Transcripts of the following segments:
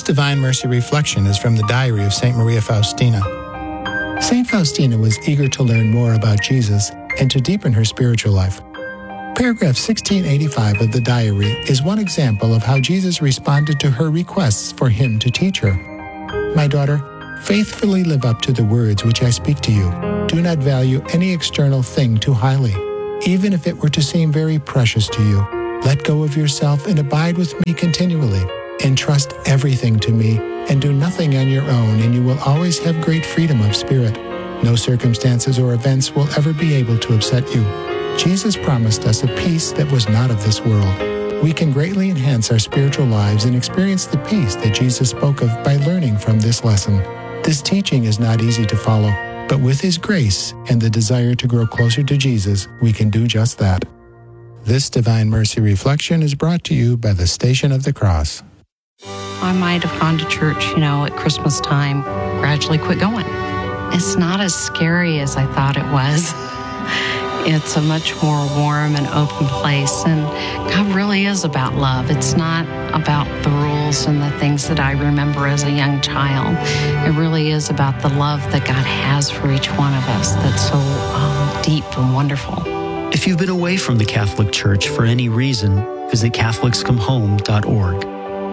This Divine Mercy reflection is from the diary of St. Maria Faustina. St. Faustina was eager to learn more about Jesus and to deepen her spiritual life. Paragraph 1685 of the diary is one example of how Jesus responded to her requests for him to teach her. My daughter, faithfully live up to the words which I speak to you. Do not value any external thing too highly, even if it were to seem very precious to you. Let go of yourself and abide with me continually. Entrust everything to me and do nothing on your own, and you will always have great freedom of spirit. No circumstances or events will ever be able to upset you. Jesus promised us a peace that was not of this world. We can greatly enhance our spiritual lives and experience the peace that Jesus spoke of by learning from this lesson. This teaching is not easy to follow, but with His grace and the desire to grow closer to Jesus, we can do just that. This Divine Mercy reflection is brought to you by the Station of the Cross. I might have gone to church, at Christmas time, gradually quit going. It's not as scary as I thought it was. It's a much more warm and open place, and God really is about love. It's not about the rules and the things that I remember as a young child. It really is about the love that God has for each one of us that's so deep and wonderful. If you've been away from the Catholic Church for any reason, visit CatholicsComeHome.org.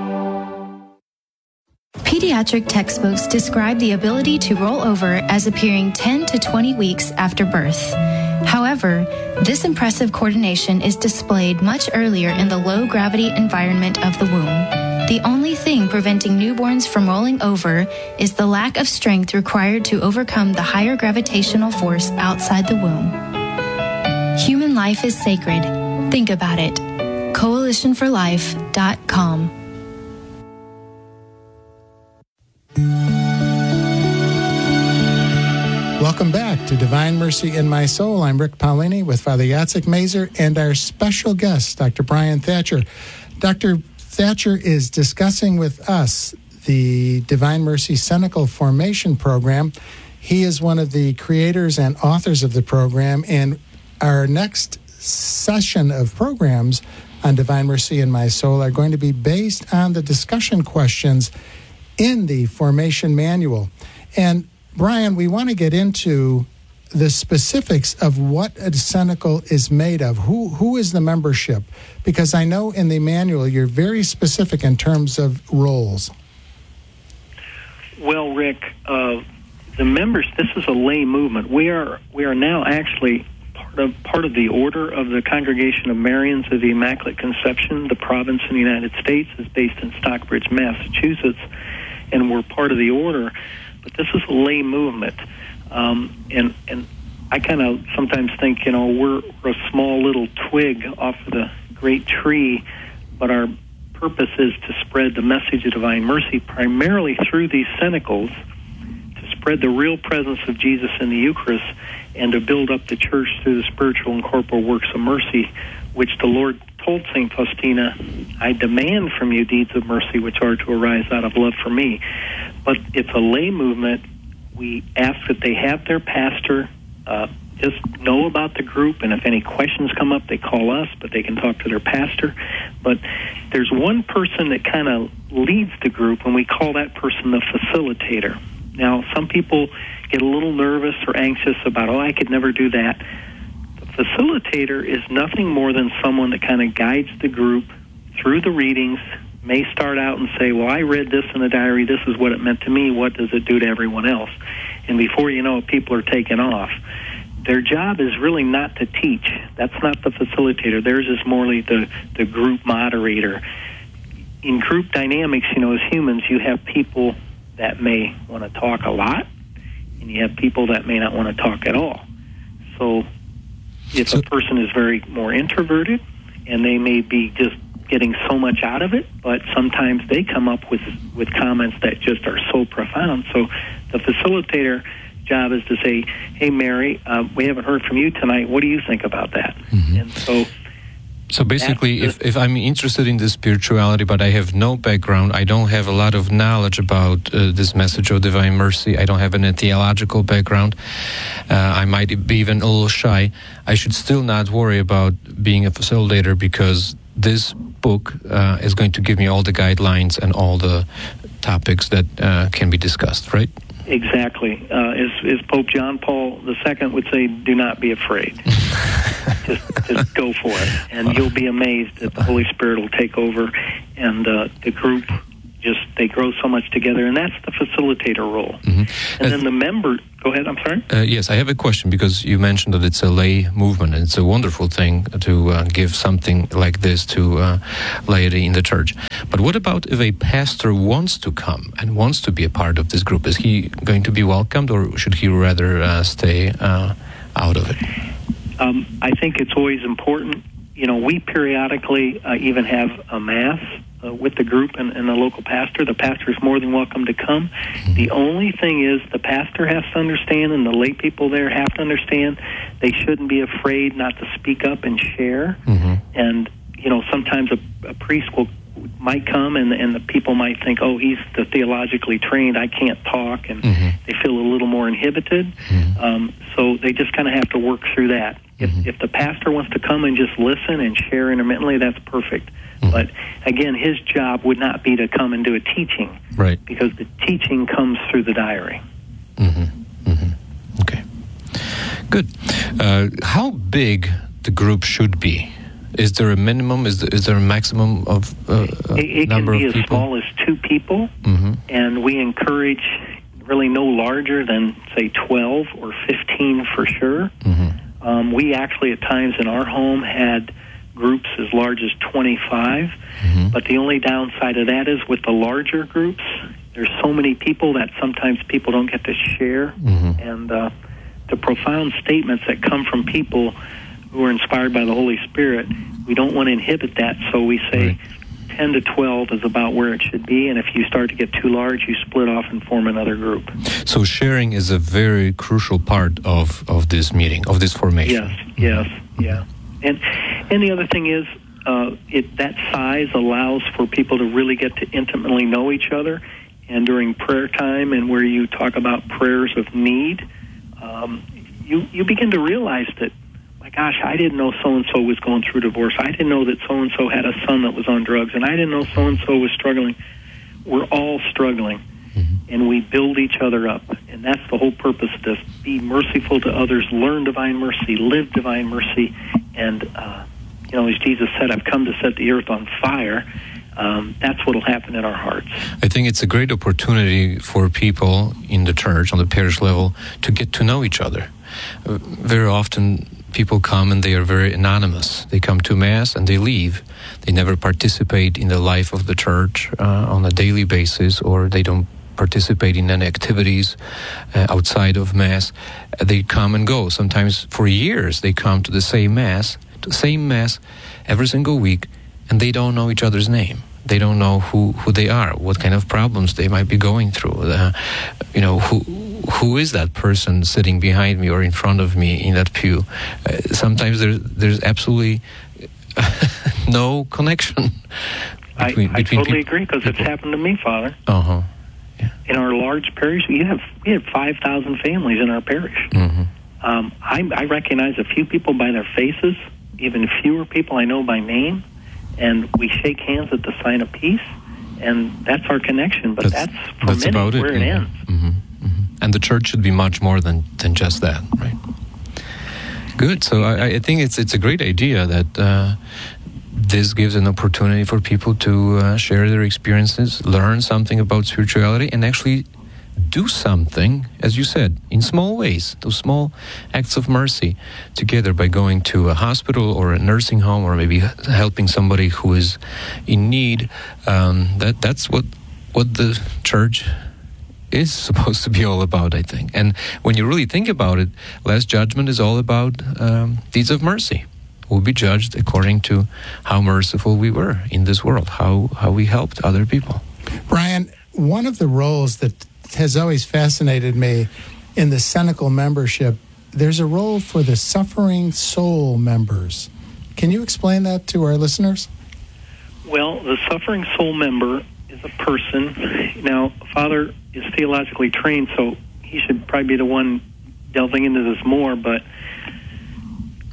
Pediatric textbooks describe the ability to roll over as appearing 10 to 20 weeks after birth. However, this impressive coordination is displayed much earlier in the low-gravity environment of the womb. The only thing preventing newborns from rolling over is the lack of strength required to overcome the higher gravitational force outside the womb. Human life is sacred. Think about it. CoalitionForLife.com. Welcome back to Divine Mercy in My Soul. I'm Rick Paulini with Father Jacek Mazer and our special guest, Dr. Brian Thatcher. Dr. Thatcher is discussing with us the Divine Mercy Cenacle Formation Program. He is one of the creators and authors of the program, and our next session of programs on Divine Mercy in My Soul are going to be based on the discussion questions in the Formation Manual. And Brian, we want to get into the specifics of what a cenacle is made of. Who is the membership? Because I know in the manual you're very specific in terms of roles. Well, Rick, the members, this is a lay movement. We are now actually part of the Order of the Congregation of Marians of the Immaculate Conception. The province in the United States is based in Stockbridge, Massachusetts, and we're part of the order. But this is a lay movement, and I kind of sometimes think, we're a small little twig off of the great tree, but our purpose is to spread the message of divine mercy primarily through these cenacles, to spread the real presence of Jesus in the Eucharist, and to build up the church through the spiritual and corporal works of mercy, which the Lord told St. Faustina, I demand from you deeds of mercy which are to arise out of love for me. But it's a lay movement. We ask that they have their pastor just know about the group, and if any questions come up, they call us, but they can talk to their pastor. But there's one person that kind of leads the group, and we call that person the facilitator. Now, some people get a little nervous or anxious about, I could never do that. The facilitator is nothing more than someone that kind of guides the group through the readings, may start out and say, I read this in the diary, this is what it meant to me, what does it do to everyone else? And before you know it, people are taking off. Their job is really not to teach. That's not the facilitator. Theirs is more like the group moderator. In group dynamics, as humans, you have people that may want to talk a lot, and you have people that may not want to talk at all. So if a person is very more introverted, and they may be just getting so much out of it, but sometimes they come up with comments that just are so profound. So the facilitator job is to say, hey, Mary, we haven't heard from you tonight. What do you think about that? Mm-hmm. And so basically, if I'm interested in the spirituality, but I have no background, I don't have a lot of knowledge about this message of divine mercy, I don't have any theological background, I might be even a little shy, I should still not worry about being a facilitator, because this book is going to give me all the guidelines and all the topics that can be discussed, right? Exactly. As Pope John Paul II would say, do not be afraid. just go for it. And you'll be amazed that the Holy Spirit will take over, and the group they grow so much together, and that's the facilitator role. Mm-hmm. And then the member, go ahead, I'm sorry? Yes, I have a question, because you mentioned that it's a lay movement, and it's a wonderful thing to give something like this to laity in the church. But what about if a pastor wants to come and wants to be a part of this group? Is he going to be welcomed, or should he rather stay out of it? I think it's always important. We periodically even have a Mass with the group and the local pastor. The pastor is more than welcome to come. Mm-hmm. The only thing is the pastor has to understand, and the lay people there have to understand, they shouldn't be afraid not to speak up and share. Mm-hmm. And, sometimes a priest might come and the people might think, oh, he's the theologically trained, I can't talk, and mm-hmm. they feel a little more inhibited. Mm-hmm. So they just kind of have to work through that. Mm-hmm. If the pastor wants to come and just listen and share intermittently, that's perfect. Mm-hmm. But again, his job would not be to come and do a teaching, right? Because the teaching comes through the diary. Mm-hmm. Mm-hmm. Okay, good. How big the group should be? Is there a minimum? Is there a maximum of it number of people? It can be as small as 2 people, mm-hmm. and we encourage really no larger than, say, 12 or 15 for sure. Mm-hmm. We actually at times in our home had groups as large as 25, mm-hmm. but the only downside of that is with the larger groups, there's so many people that sometimes people don't get to share, mm-hmm. and the profound statements that come from people who are inspired by the Holy Spirit, we don't want to inhibit that, so we say right. 10 to 12 is about where it should be, and if you start to get too large, you split off and form another group. So sharing is a very crucial part of this meeting, of this formation. Yes, yeah. And the other thing is, that size allows for people to really get to intimately know each other, and during prayer time and where you talk about prayers of need, you begin to realize that, my gosh, I didn't know so-and-so was going through divorce. I didn't know that so-and-so had a son that was on drugs, and I didn't know so-and-so was struggling. We're all struggling, mm-hmm. and we build each other up, and that's the whole purpose of this. Be merciful to others, learn divine mercy, live divine mercy, and, as Jesus said, I've come to set the earth on fire. That's what will happen in our hearts. I think it's a great opportunity for people in the church, on the parish level, to get to know each other. Very often people come and they are very anonymous. They come to Mass and they leave. They never participate in the life of the church on a daily basis, or they don't participate in any activities outside of Mass. They come and go. Sometimes for years they come to the same Mass every single week, and they don't know each other's name. They don't know who they are, what kind of problems they might be going through. Who is that person sitting behind me or in front of me in that pew? Sometimes there's absolutely no connection. I totally agree, because it's happened to me, Father. Uh-huh. Yeah. In our large parish, we have 5,000 families in our parish. Mm-hmm. I recognize a few people by their faces, even fewer people I know by name, and we shake hands at the sign of peace, and that's our connection. But that's for many about where it ends. Mm-hmm. Mm-hmm. And the church should be much more than just that, right? Good. So I think it's a great idea that this gives an opportunity for people to share their experiences, learn something about spirituality, and actually do something, as you said, in small ways, those small acts of mercy together, by going to a hospital or a nursing home, or maybe helping somebody who is in need. That's what the church is supposed to be all about, I think. And when you really think about it, Last Judgment is all about deeds of mercy. We'll be judged according to how merciful we were in this world, how we helped other people. Brian, one of the roles that has always fascinated me in the Cenacle membership, there's a role for the suffering soul members. Can you explain that to our listeners? Well, the suffering soul member is a person. Now, Father is theologically trained, so he should probably be the one delving into this more, but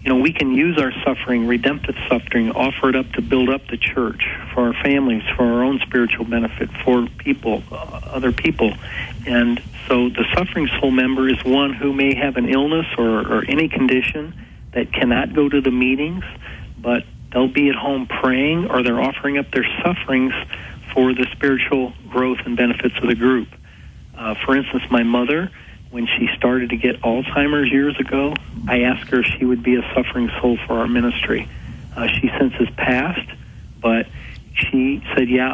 we can use our suffering, redemptive suffering, offer it up to build up the church, for our families, for our own spiritual benefit, for people, other people. And so the suffering soul member is one who may have an illness or any condition that cannot go to the meetings, but they'll be at home praying, or they're offering up their sufferings for the spiritual growth and benefits of the group. For instance, my mother, when she started to get Alzheimer's years ago, I asked her if she would be a suffering soul for our ministry. She since has passed, but she said, yeah,